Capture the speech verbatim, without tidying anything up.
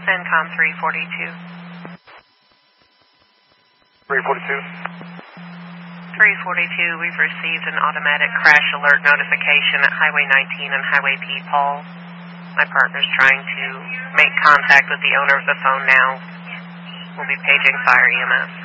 CENTCOM three forty-two. three forty-two. three forty-two, we've received an automatic crash alert notification at Highway nineteen and Highway P. Paul. My partner's trying to make contact with the owner of the phone now. We'll be paging Fire E M S.